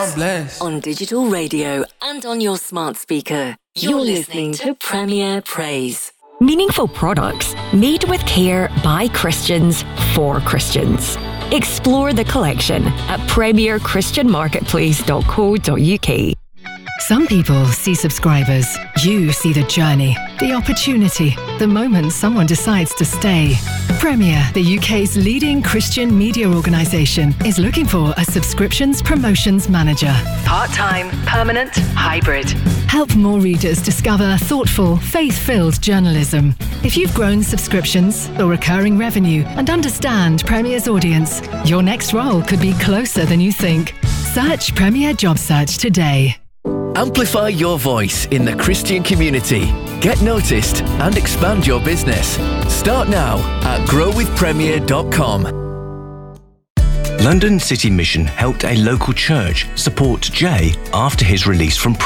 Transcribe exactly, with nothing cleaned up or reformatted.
I'm blessed. On digital radio and on your smart speaker. You're listening to Premier Praise. Meaningful products made with care by Christians for Christians. Explore the collection at premier christian marketplace dot co dot uk. Some people see subscribers. You see the journey, the opportunity, the moment someone decides to stay. Premier, the U K's leading Christian media organisation, is looking for a subscriptions promotions manager. Part-time, permanent, hybrid. Help more readers discover thoughtful, faith-filled journalism. If you've grown subscriptions or recurring revenue and understand Premier's audience, your next role could be closer than you think. Search Premier Job Search today. Amplify your voice in the Christian community. Get noticed and expand your business. Start now at grow with premier dot com. London City Mission helped a local church support Jay after his release from